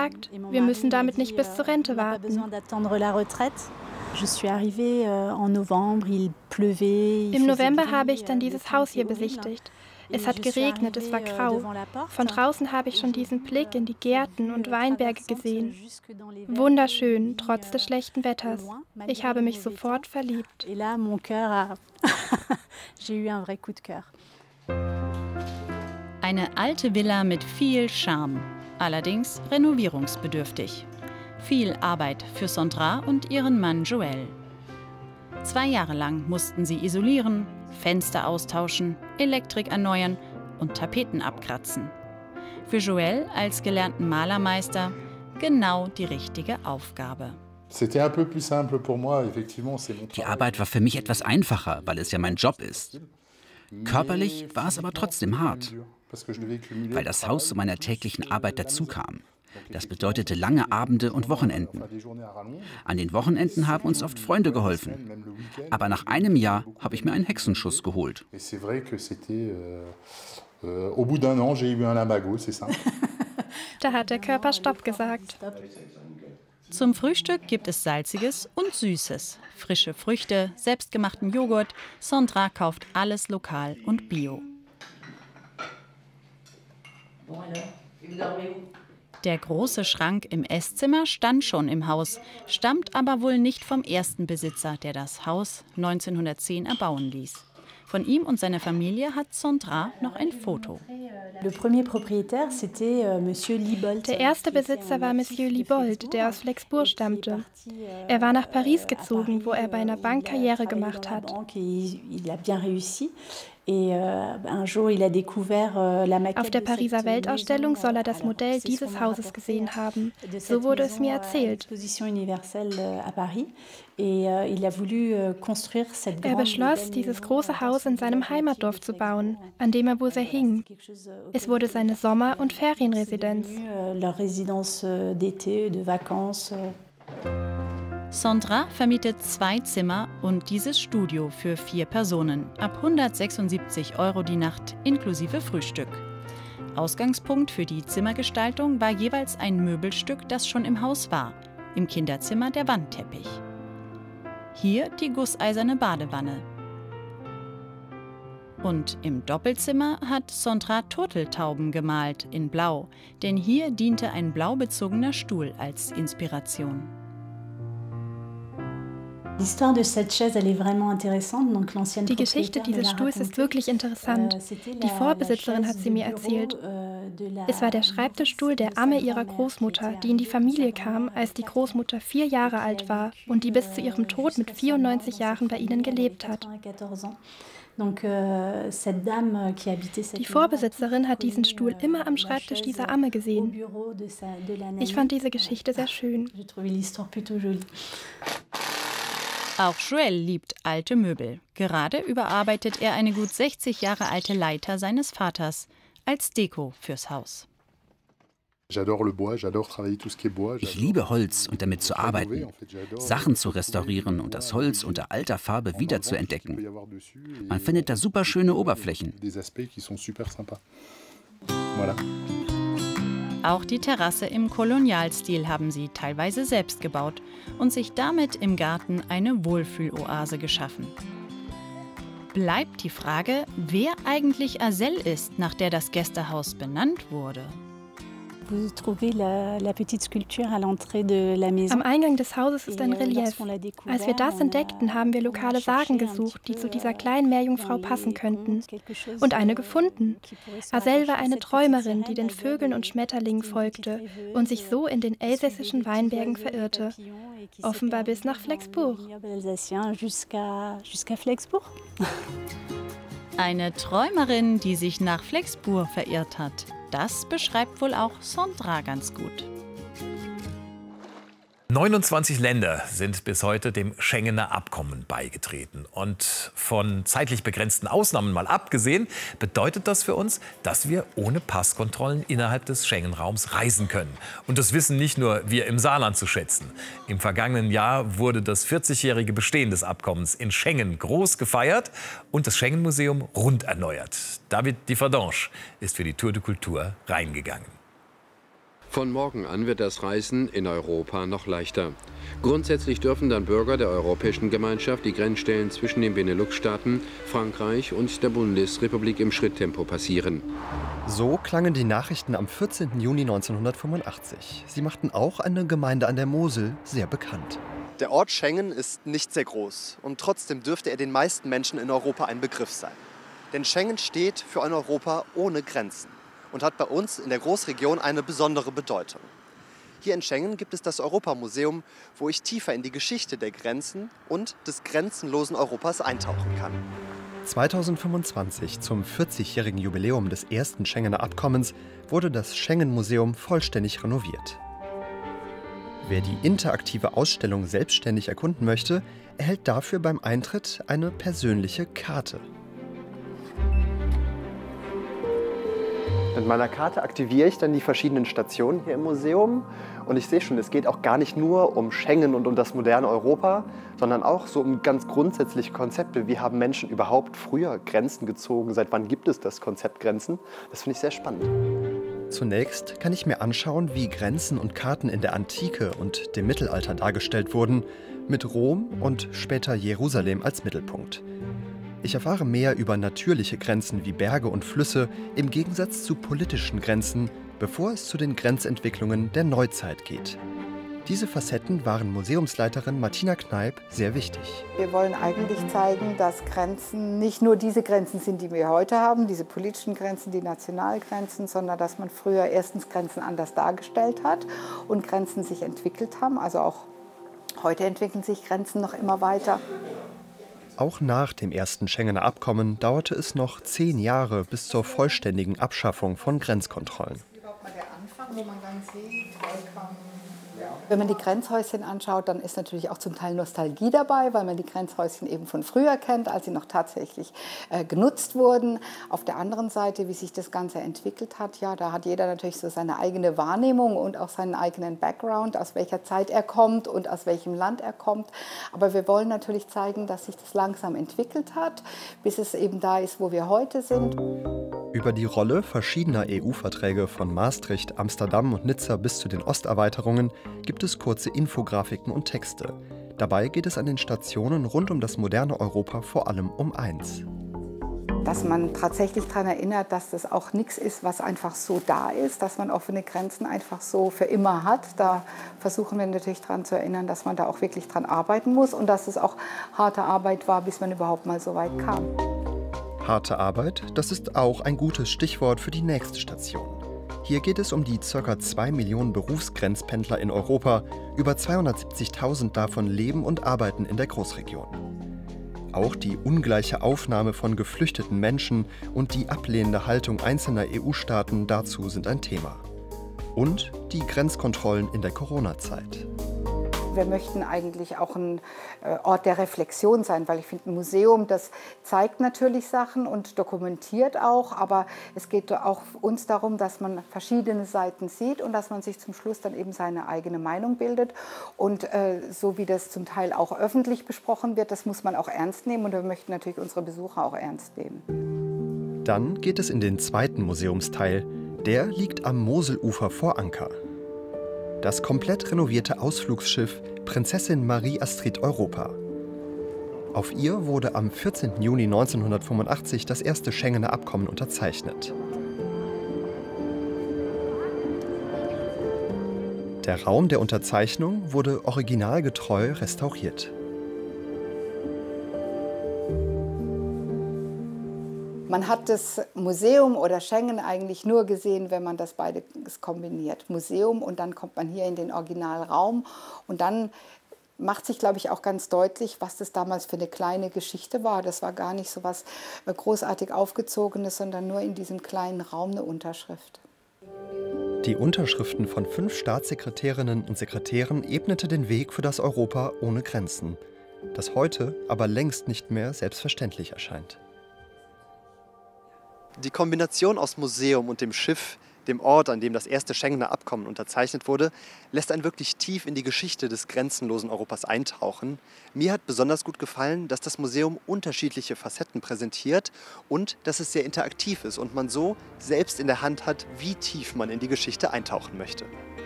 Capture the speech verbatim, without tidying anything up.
gesagt, wir müssen damit nicht bis zur Rente warten. Im November habe ich dann dieses Haus hier besichtigt. Es hat geregnet, es war grau. Von draußen habe ich schon diesen Blick in die Gärten und Weinberge gesehen. Wunderschön, trotz des schlechten Wetters. Ich habe mich sofort verliebt. Eine alte Villa mit viel Charme, allerdings renovierungsbedürftig. Viel Arbeit für Sondra und ihren Mann Joël. Zwei Jahre lang mussten sie isolieren, Fenster austauschen, Elektrik erneuern und Tapeten abkratzen. Für Joël als gelernten Malermeister genau die richtige Aufgabe. Die Arbeit war für mich etwas einfacher, weil es ja mein Job ist. Körperlich war es aber trotzdem hart, weil das Haus zu meiner täglichen Arbeit dazukam. Das bedeutete lange Abende und Wochenenden. An den Wochenenden haben uns oft Freunde geholfen. Aber nach einem Jahr habe ich mir einen Hexenschuss geholt. Da hat der Körper Stopp gesagt. Zum Frühstück gibt es Salziges und Süßes. Frische Früchte, selbstgemachten Joghurt. Sondra kauft alles lokal und bio. Der große Schrank im Esszimmer stand schon im Haus, stammt aber wohl nicht vom ersten Besitzer, der das Haus neunzehnhundertzehn erbauen ließ. Von ihm und seiner Familie hat Sondra noch ein Foto. Der erste Besitzer war Monsieur Libold, der aus Flexbourg stammte. Er war nach Paris gezogen, wo er bei einer Bank Karriere gemacht hat. Auf der Pariser Weltausstellung soll er das Modell dieses Hauses gesehen haben. So wurde es mir erzählt. Er beschloss, dieses große Haus in seinem Heimatdorf zu bauen, an dem er wohl sehr hing. Es wurde seine Sommer- und Ferienresidenz. Sondra vermietet zwei Zimmer und dieses Studio für vier Personen, ab hundertsechsundsiebzig Euro die Nacht inklusive Frühstück. Ausgangspunkt für die Zimmergestaltung war jeweils ein Möbelstück, das schon im Haus war. Im Kinderzimmer der Wandteppich. Hier die gusseiserne Badewanne. Und im Doppelzimmer hat Sondra Turteltauben gemalt in Blau, denn hier diente ein blau bezogener Stuhl als Inspiration. Die Geschichte dieses Stuhls ist wirklich interessant. Die Vorbesitzerin hat sie mir erzählt. Es war der Schreibtischstuhl der Amme ihrer Großmutter, die in die Familie kam, als die Großmutter vier Jahre alt war und die bis zu ihrem Tod mit vierundneunzig Jahren bei ihnen gelebt hat. Die Vorbesitzerin hat diesen Stuhl immer am Schreibtisch dieser Amme gesehen. Ich fand diese Geschichte sehr schön. Auch Joël liebt alte Möbel. Gerade überarbeitet er eine gut sechzig Jahre alte Leiter seines Vaters als Deko fürs Haus. Ich liebe Holz und damit zu arbeiten, Sachen zu restaurieren und das Holz unter alter Farbe wieder zu entdecken. Man findet da super schöne Oberflächen. Auch die Terrasse im Kolonialstil haben sie teilweise selbst gebaut und sich damit im Garten eine Wohlfühloase geschaffen. Bleibt die Frage, wer eigentlich Azelle ist, nach der das Gästehaus benannt wurde. Am Eingang des Hauses ist ein Relief. Als wir das entdeckten, haben wir lokale Sagen gesucht, die zu dieser kleinen Meerjungfrau passen könnten. Und eine gefunden. Azelle war eine Träumerin, die den Vögeln und Schmetterlingen folgte und sich so in den elsässischen Weinbergen verirrte. Offenbar bis nach Flexbourg. Eine Träumerin, die sich nach Flexbourg verirrt hat. Das beschreibt wohl auch Sondra ganz gut. neunundzwanzig Länder sind bis heute dem Schengener Abkommen beigetreten. Und von zeitlich begrenzten Ausnahmen mal abgesehen, bedeutet das für uns, dass wir ohne Passkontrollen innerhalb des Schengen-Raums reisen können. Und das wissen nicht nur wir im Saarland zu schätzen. Im vergangenen Jahr wurde das vierzigjährige Bestehen des Abkommens in Schengen groß gefeiert und das Schengen-Museum rund erneuert. David Differdange ist für die Tour de Kultur reingegangen. Von morgen an wird das Reisen in Europa noch leichter. Grundsätzlich dürfen dann Bürger der Europäischen Gemeinschaft die Grenzstellen zwischen den Benelux-Staaten, Frankreich und der Bundesrepublik im Schritttempo passieren. So klangen die Nachrichten am vierzehnten Juni neunzehnhundertfünfundachtzig. Sie machten auch eine Gemeinde an der Mosel sehr bekannt. Der Ort Schengen ist nicht sehr groß und trotzdem dürfte er den meisten Menschen in Europa ein Begriff sein. Denn Schengen steht für ein Europa ohne Grenzen und hat bei uns in der Großregion eine besondere Bedeutung. Hier in Schengen gibt es das Europamuseum, wo ich tiefer in die Geschichte der Grenzen und des grenzenlosen Europas eintauchen kann. zweitausendfünfundzwanzig, zum vierzigjährigen Jubiläum des ersten Schengener Abkommens, wurde das Schengen-Museum vollständig renoviert. Wer die interaktive Ausstellung selbstständig erkunden möchte, erhält dafür beim Eintritt eine persönliche Karte. Mit meiner Karte aktiviere ich dann die verschiedenen Stationen hier im Museum. Und ich sehe schon, es geht auch gar nicht nur um Schengen und um das moderne Europa, sondern auch so um ganz grundsätzliche Konzepte. Wie haben Menschen überhaupt früher Grenzen gezogen? Seit wann gibt es das Konzept Grenzen? Das finde ich sehr spannend. Zunächst kann ich mir anschauen, wie Grenzen und Karten in der Antike und dem Mittelalter dargestellt wurden, mit Rom und später Jerusalem als Mittelpunkt. Ich erfahre mehr über natürliche Grenzen wie Berge und Flüsse im Gegensatz zu politischen Grenzen, bevor es zu den Grenzentwicklungen der Neuzeit geht. Diese Facetten waren Museumsleiterin Martina Kneip sehr wichtig. Wir wollen eigentlich zeigen, dass Grenzen nicht nur diese Grenzen sind, die wir heute haben, diese politischen Grenzen, die Nationalgrenzen, sondern dass man früher erstens Grenzen anders dargestellt hat und Grenzen sich entwickelt haben. Also auch heute entwickeln sich Grenzen noch immer weiter. Auch nach dem ersten Schengener Abkommen dauerte es noch zehn Jahre bis zur vollständigen Abschaffung von Grenzkontrollen. Wenn man die Grenzhäuschen anschaut, dann ist natürlich auch zum Teil Nostalgie dabei, weil man die Grenzhäuschen eben von früher kennt, als sie noch tatsächlich äh, genutzt wurden. Auf der anderen Seite, wie sich das Ganze entwickelt hat, ja, da hat jeder natürlich so seine eigene Wahrnehmung und auch seinen eigenen Background, aus welcher Zeit er kommt und aus welchem Land er kommt. Aber wir wollen natürlich zeigen, dass sich das langsam entwickelt hat, bis es eben da ist, wo wir heute sind. Über die Rolle verschiedener E U-Verträge von Maastricht, Amsterdam und Nizza bis zu den Osterweiterungen gibt es kurze Infografiken und Texte. Dabei geht es an den Stationen rund um das moderne Europa vor allem um eins. Dass man tatsächlich daran erinnert, dass das auch nichts ist, was einfach so da ist, dass man offene Grenzen einfach so für immer hat. Da versuchen wir natürlich daran zu erinnern, dass man da auch wirklich dran arbeiten muss und dass es auch harte Arbeit war, bis man überhaupt mal so weit kam. Harte Arbeit, das ist auch ein gutes Stichwort für die nächste Station. Hier geht es um die ca. zwei Millionen Berufsgrenzpendler in Europa. Über zweihundertsiebzigtausend davon leben und arbeiten in der Großregion. Auch die ungleiche Aufnahme von geflüchteten Menschen und die ablehnende Haltung einzelner E U-Staaten dazu sind ein Thema. Und die Grenzkontrollen in der Corona-Zeit. Wir möchten eigentlich auch ein Ort der Reflexion sein, weil ich finde, ein Museum, das zeigt natürlich Sachen und dokumentiert auch, aber es geht auch uns darum, dass man verschiedene Seiten sieht und dass man sich zum Schluss dann eben seine eigene Meinung bildet. Und äh, so wie das zum Teil auch öffentlich besprochen wird, das muss man auch ernst nehmen und wir möchten natürlich unsere Besucher auch ernst nehmen. Dann geht es in den zweiten Museumsteil. Der liegt am Moselufer vor Anker. Das komplett renovierte Ausflugsschiff Prinzessin Marie Astrid Europa. Auf ihr wurde am vierzehnten Juni neunzehnhundertfünfundachtzig das erste Schengener Abkommen unterzeichnet. Der Raum der Unterzeichnung wurde originalgetreu restauriert. Man hat das Museum oder Schengen eigentlich nur gesehen, wenn man das beides kombiniert. Museum und dann kommt man hier in den Originalraum und dann macht sich, glaube ich, auch ganz deutlich, was das damals für eine kleine Geschichte war. Das war gar nicht so was großartig Aufgezogenes, sondern nur in diesem kleinen Raum eine Unterschrift. Die Unterschriften von fünf Staatssekretärinnen und Sekretären ebnete den Weg für das Europa ohne Grenzen, das heute aber längst nicht mehr selbstverständlich erscheint. Die Kombination aus Museum und dem Schiff dem Ort, an dem das erste Schengener Abkommen unterzeichnet wurde, lässt einen wirklich tief in die Geschichte des grenzenlosen Europas eintauchen. Mir hat besonders gut gefallen, dass das Museum unterschiedliche Facetten präsentiert und dass es sehr interaktiv ist und man so selbst in der Hand hat, wie tief man in die Geschichte eintauchen möchte.